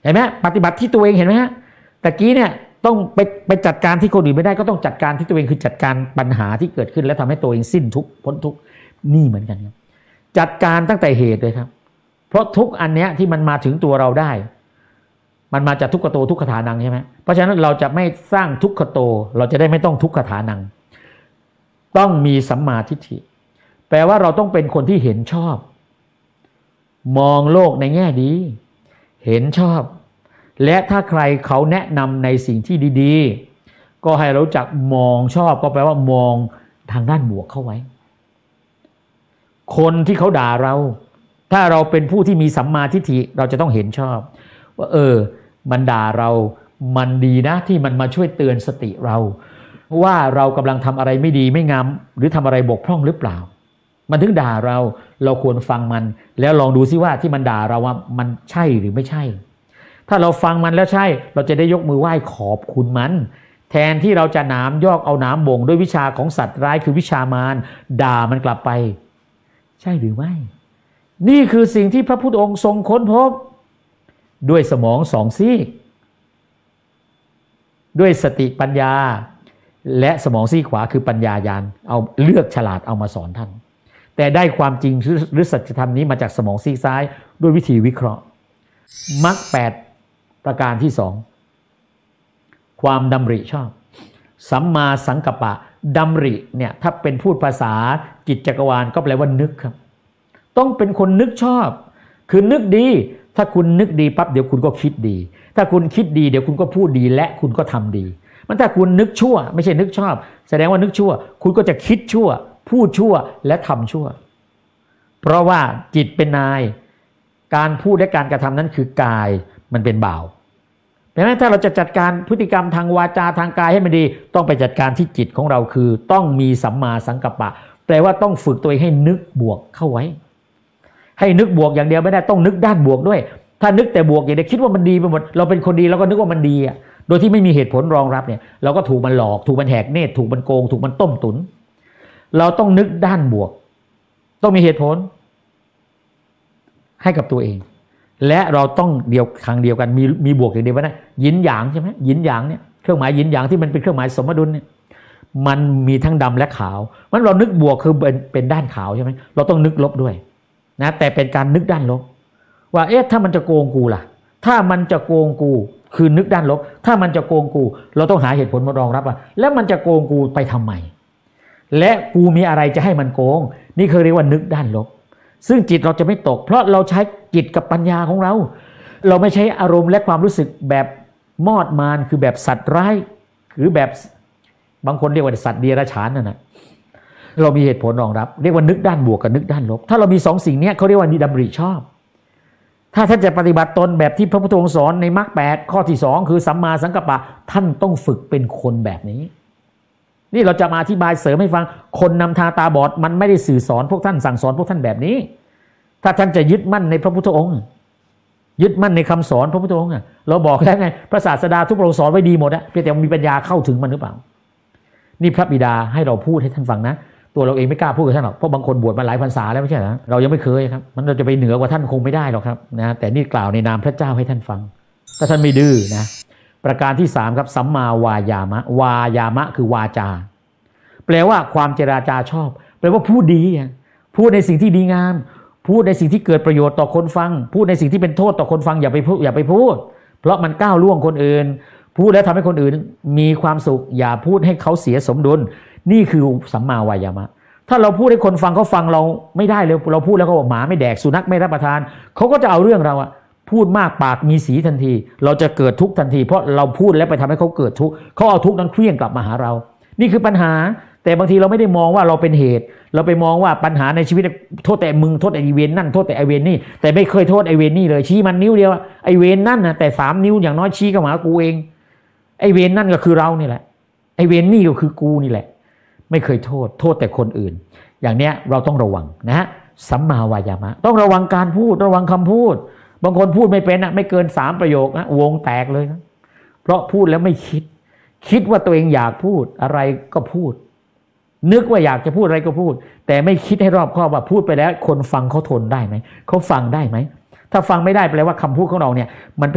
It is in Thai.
ห็นไหมปฏิบัติที่ตัวเองเห็นไหมฮะตะกี้เนี่ยต้องไปจัดการที่คนอื่นไม่ได้ก็ต้องจัดการที่ตัวเองคือจัดการปัญหาที่เกิดขึ้นและทำให้ตัวเองสิ้นทุกข์พ้นทุกข์นี่เหมือนกันครับจัดการตั้งแต่เหตุเลยครับเพราะทุกอันเนี้ยที่มันมาถึงตัวเราได้มันมาจากทุกขโตทุกขฐานังใช่ไหมเพราะฉะนั้นเราจะไม่สร้างทุกขโตเราจะได้ไม่ต้องทุกขฐานังต้องมีสัมมาทิฏฐิแปลว่าเราต้องเป็นคนที่เห็นชอบมองโลกในแง่ดีเห็นชอบและถ้าใครเขาแนะนำในสิ่งที่ดีๆก็ให้เราจักมองชอบก็แปลว่ามองทางด้านบวกเข้าไว้คนที่เขาด่าเราถ้าเราเป็นผู้ที่มีสัมมาทิฏฐิเราจะต้องเห็นชอบว่ามันด่าเรามันดีนะที่มันมาช่วยเตือนสติเราว่าเรากำลังทำอะไรไม่ดีไม่งามหรือทำอะไรบกพร่องหรือเปล่ามันถึงด่าเราควรฟังมันแล้วลองดูซิว่าที่มันด่าเราว่ามันใช่หรือไม่ใช่ถ้าเราฟังมันแล้วใช่เราจะได้ยกมือไหว้ขอบคุณมันแทนที่เราจะหนามยอกเอาหนามบ่งด้วยวิชาของสัตว์ร้ายคือวิชามารด่ามันกลับไปใช่หรือไม่นี่คือสิ่งที่พระพุทธองค์ทรงค้นพบด้วยสมองสองซีกด้วยสติปัญญาและสมองซีกขวาคือปัญญาญาณเอาเลือกฉลาดเอามาสอนท่านแต่ได้ความจริงหรือสัจธรรมนี้มาจากสมองซีกซ้ายด้วยวิธีวิเคราะห์มรรค8ประการที่2ความดำริชอบสัมมาสังกัปปะดำริเนี่ยถ้าเป็นพูดภาษาจิตจักรวาลก็แปลว่านึกครับต้องเป็นคนนึกชอบคือนึกดีถ้าคุณนึกดีปั๊บเดี๋ยวคุณก็คิดดีถ้าคุณคิดดีเดี๋ยวคุณก็พูดดีและคุณก็ทำดีมันถ้าคุณนึกชั่วไม่ใช่นึกชอบแสดงว่านึกชั่วคุณก็จะคิดชั่วพูดชั่วและทำชั่วเพราะว่าจิตเป็นนายการพูดและการกระทำนั้นคือกายมันเป็นบ่าวเพราะฉะนั้นถ้าเราจะจัดการพฤติกรรมทางวาจาทางกายให้มันดีต้องไปจัดการที่จิตของเราคือต้องมีสัมมาสังกัปปะแปลว่าต้องฝึกตัวเองให้นึกบวกเข้าไว้ให้นึกบวกอย่างเดียวไม่ได้ต้องนึกด้านบวกด้วยถ้านึกแต่บวกอย่างเดียวคิดว่ามันดีไปหมดเราเป็นคนดีเราก็นึกว่ามันดีอ่ะโดยที่ไม่มีเหตุผลรองรับเนี่ยเราก็ถูกมันหลอกถูกมันแหกเนตรถูกมันโกงถูกมันต้มตุ๋นเราต้องนึกด้านบวกต้องมีเหตุผลให้กับตัวเองและเราต้องทางเดียวกันมีบวกอย่างเดียวนะยินหยางใช่ไหมยินหยางเนี่ยเครื่องหมายยินหยางที่มันเป็นเครื่องหมายสมดุลเนี่ยมันมีทั้งดำและขาวมันเรานึกบวกคือเป็นด้านขาวใช่ไหมเราต้องนึกลบด้วยนะแต่เป็นการนึกด้านลบว่าถ้ามันจะโกงกูล่ะถ้ามันจะโกงกูคือนึกด้านลบถ้ามันจะโกงกูเราต้องหาเหตุผลมารองรับว่าแล้วมันจะโกงกูไปทำไมและกูมีอะไรจะให้มันโกงนี่คือเรียกว่านึกด้านลบซึ่งจิตเราจะไม่ตกเพราะเราใช้จิตกับปัญญาของเราไม่ใช้อารมณ์และความรู้สึกแบบมอดมานคือแบบสัตว์ร้ายหรือแบบบางคนเรียกว่าสัตว์เดรัจฉานนั่นนะเรามีเหตุผลรองรับเรียกว่านึกด้านบวกกับนึกด้านลบถ้าเรามี2สิ่งนี้เขาเรียกว่านิดำริชอบถ้าท่านจะปฏิบัติตนแบบที่พระพุทธองค์สอนในมรรค8ข้อที่2คือสัมมาสังกัปปะท่านต้องฝึกเป็นคนแบบนี้นี่เราจะมาอธิบายเสริมให้ฟังคนนำทางตาบอดมันไม่ได้สื่อสอนพวกท่านสั่งสอนพวกท่านแบบนี้ถ้าท่านจะยึดมั่นในพระพุทธองค์ยึดมั่นในคำสอนพระพุทธองค์เราบอกแล้วไงพระศาสดาทุกพระองค์สอนไว้ดีหมดเพียงแต่มีปัญญาเข้าถึงมันหรือเปล่านี่พระบิดาให้เราพูดให้ท่านฟังนะตัวเราเองไม่กล้าพูดกับท่านหรอกเพราะบางคนบวชมาหลายพรรษาแล้วไม่ใช่เหรอเรายังไม่เคยครับมันเราจะไปเหนือกว่าท่านคงไม่ได้หรอกครับนะแต่นี่กล่าวในนามพระเจ้าให้ท่านฟังถ้าท่านไม่ดื้อนะประการที่3ครับสัมมาวายามะวายามะคือวาจาแปลว่าความเจรจาชอบแปลว่าพูดดีพูดในสิ่งที่ดีงามพูดในสิ่งที่เกิดประโยชน์ต่อคนฟังพูดในสิ่งที่เป็นโทษต่อคนฟังอย่าไปพูดเพราะมันก้าวล่วงคนอื่นพูดแล้วทำให้คนอื่นมีความสุขอย่าพูดให้เขาเสียสมดุลนี่คือสัมมาวายามะถ้าเราพูดให้คนฟังเขาฟังเราไม่ได้เลยเราพูดแล้วก็บอกหมาไม่แดกสุนัขไม่รับประทานเขาก็จะเอาเรื่องเราพูดมากปากมีสีทันทีเราจะเกิดทุกข์ทันทีเพราะเราพูดแล้วไปทำให้เขาเกิดทุกข์เขาเอาทุกข์นั้นเคลื่อนกลับมาหาเรานี่คือปัญหาแต่บางทีเราไม่ได้มองว่าเราเป็นเหตุเราไปมองว่าปัญหาในชีวิตโทษแต่มึงโทษไอเวนนั่นโทษแต่ไอเวนนี่แต่ไม่เคยโทษไอเวนนี่เลยชี้มันนิ้วเดียวไอเวนนั่นนะแต่3นิ้วอย่างน้อยชี้กับหากูเองไอเวนนั่นก็คือเรานี่แหละไอเวนนี่ก็คือกูนี่แหละไม่เคยโทษแต่คนอื่นอย่างเนี้ยเราต้องระวังนะสัมมาวายามะต้องระวังการพูดระวังคำพูดบางคนพูดไม่เป็นไม่เกิน3ประโยควงแตกเลยนะเพราะพูดแล้วไม่คิดว่าตัวเองอยากพูดอะไรก็พูดนึกว่าอยากจะพูดอะไรก็พูดแต่ไม่คิดให้รอบคอบว่าพูดไปแล้วคนฟังเขาทนได้ไหมเขาฟังได้ไหมถ้าฟังไม่ได้แปลว่าคำพูดของเราเนี่ยมัน